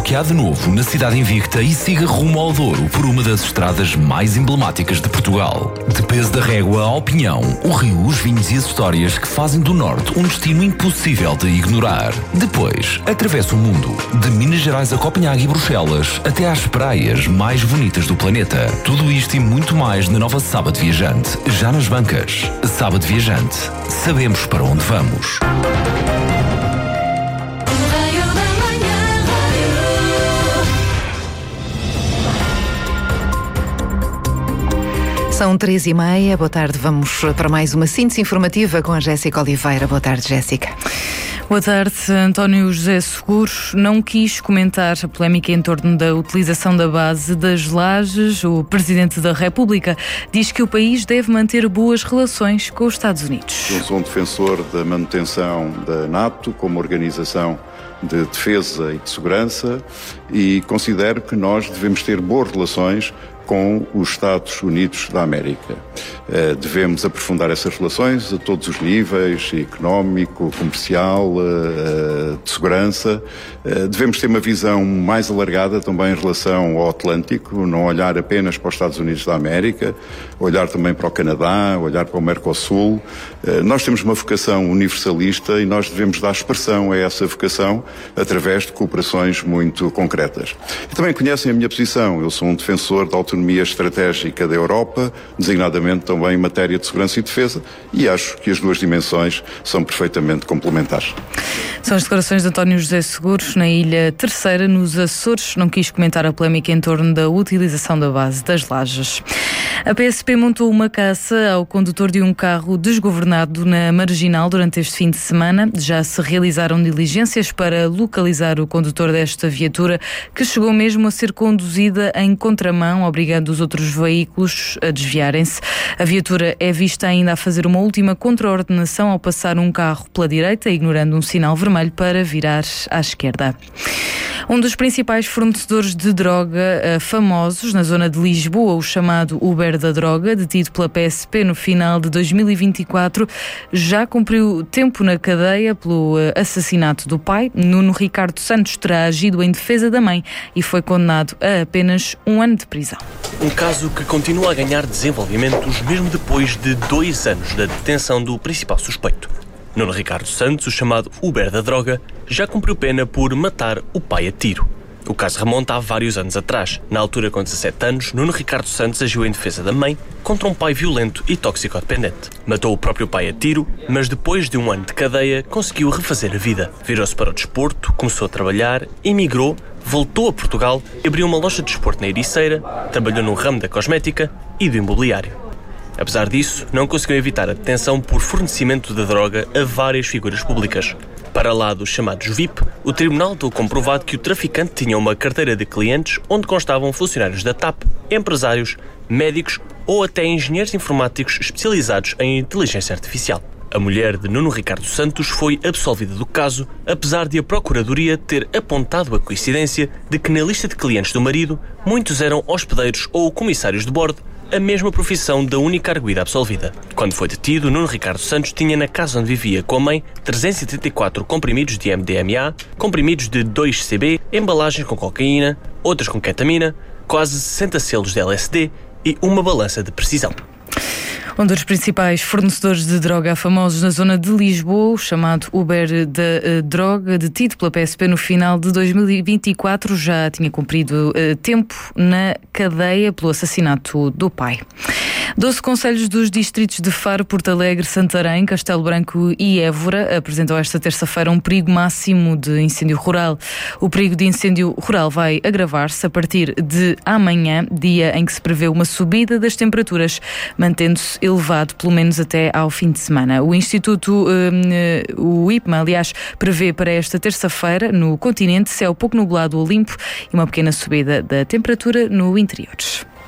que há de novo na cidade invicta e siga rumo ao Douro por uma das estradas mais emblemáticas de Portugal. De peso da régua ao Pinhão, o rio, os vinhos e as histórias que fazem do Norte um destino impossível de ignorar. Depois, atravessa o mundo, de Minas Gerais a Copenhague e Bruxelas, até às praias mais bonitas do planeta. Tudo isto e muito mais na nova Sábado Viajante, já nas bancas. Sábado Viajante, sabemos para onde vamos. São 3h30, boa tarde, vamos para mais uma síntese informativa com a Jéssica Oliveira. Boa tarde, Jéssica. Boa tarde. António José Seguros não quis comentar a polémica em torno da utilização da base das Lajes. O Presidente da República diz que o país deve manter boas relações com os Estados Unidos. Eu sou um defensor da manutenção da NATO como organização de defesa e de segurança e considero que nós devemos ter boas relações com os Estados Unidos da América. Devemos aprofundar essas relações a todos os níveis, económico, comercial, de segurança. Devemos ter uma visão mais alargada também em relação ao Atlântico, não olhar apenas para os Estados Unidos da América, olhar também para o Canadá, olhar para o Mercosul. Nós temos uma vocação universalista e nós devemos dar expressão a essa vocação através de cooperações muito concretas. E também conhecem a minha posição. Eu sou um defensor da autonomia estratégica da Europa, designadamente também em matéria de segurança e defesa, e acho que as duas dimensões são perfeitamente complementares. São as declarações de António José Seguros na Ilha Terceira, nos Açores. Não quis comentar a polémica em torno da utilização da base das Lajes. A PSP montou uma caça ao condutor de um carro desgovernado na Marginal durante este fim de semana. Já se realizaram diligências para localizar o condutor desta viatura, que chegou mesmo a ser conduzida em contramão, obrigando os outros veículos a desviarem-se. A viatura é vista ainda a fazer uma última contraordenação ao passar um carro pela direita, ignorando um sinal vermelho para virar à esquerda. Um dos principais fornecedores de droga famosos na zona de Lisboa, o chamado Uber da droga, detido pela PSP no final de 2024, já cumpriu tempo na cadeia pelo assassinato do pai. Nuno Ricardo Santos terá agido em defesa da mãe e foi condenado a apenas 1 ano de prisão. Um caso que continua a ganhar desenvolvimentos mesmo depois de 2 anos da detenção do principal suspeito. Nuno Ricardo Santos, o chamado Uber da droga, já cumpriu pena por matar o pai a tiro. O caso remonta a vários anos atrás. Na altura, com 17 anos, Nuno Ricardo Santos agiu em defesa da mãe contra um pai violento e toxicodependente. Matou o próprio pai a tiro, mas depois de 1 ano de cadeia, conseguiu refazer a vida. Virou-se para o desporto, começou a trabalhar, emigrou, voltou a Portugal, abriu uma loja de desporto na Ericeira, trabalhou no ramo da cosmética e do imobiliário. Apesar disso, não conseguiu evitar a detenção por fornecimento de droga a várias figuras públicas. Para lá dos chamados VIP, o tribunal deu comprovado que o traficante tinha uma carteira de clientes onde constavam funcionários da TAP, empresários, médicos ou até engenheiros informáticos especializados em inteligência artificial. A mulher de Nuno Ricardo Santos foi absolvida do caso, apesar de a Procuradoria ter apontado a coincidência de que na lista de clientes do marido, muitos eram hospedeiros ou comissários de bordo, a mesma profissão da única arguida absolvida. Quando foi detido, Nuno Ricardo Santos tinha na casa onde vivia com a mãe 374 comprimidos de MDMA, comprimidos de 2CB, embalagens com cocaína, outras com ketamina, quase 60 selos de LSD e uma balança de precisão. Um dos principais fornecedores de droga famosos na zona de Lisboa, o chamado Uber da droga, detido pela PSP no final de 2024, já tinha cumprido tempo na cadeia pelo assassinato do pai. 12 concelhos dos distritos de Faro, Porto Alegre, Santarém, Castelo Branco e Évora apresentam esta terça-feira um perigo máximo de incêndio rural. O perigo de incêndio rural vai agravar-se a partir de amanhã, dia em que se prevê uma subida das temperaturas, mantendo-se elevado pelo menos até ao fim de semana. O Instituto, o IPMA, aliás, prevê para esta terça-feira, no continente, céu pouco nublado ou limpo e uma pequena subida da temperatura no interior.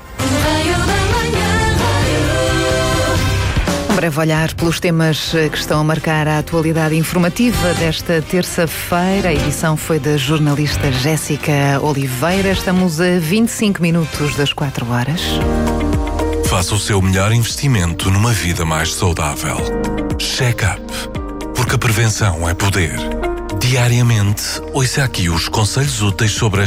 Breve olhar pelos temas que estão a marcar a atualidade informativa desta terça-feira. A edição foi da jornalista Jéssica Oliveira. Estamos a 25 minutos das 4 horas. Faça o seu melhor investimento numa vida mais saudável. Check-up. Porque a prevenção é poder. Diariamente, ouça aqui os conselhos úteis sobre